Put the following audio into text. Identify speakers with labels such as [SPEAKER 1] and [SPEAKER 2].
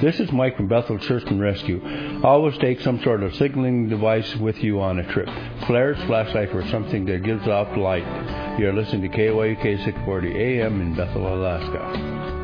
[SPEAKER 1] This is Mike from Bethel Search and Rescue. Always take some sort of signaling device with you on a trip. Flares, flashlight, or something that gives off light. You're listening to KYUK 640 AM in Bethel, Alaska.